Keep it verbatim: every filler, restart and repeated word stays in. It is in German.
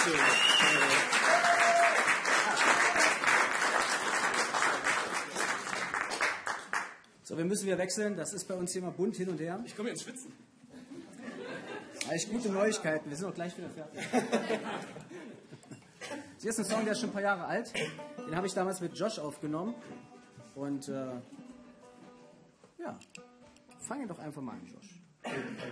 Dankeschön. So, wir müssen wieder wechseln. Das ist bei uns hier immer bunt hin und her. Ich komme hier ins Schwitzen. Eigentlich gute Neuigkeiten. Wir sind auch gleich wieder fertig. Hier ist ein Song, der ist schon ein paar Jahre alt. Den habe ich damals mit Josh aufgenommen. Und äh, ja, fang ihn doch einfach mal an, Josh.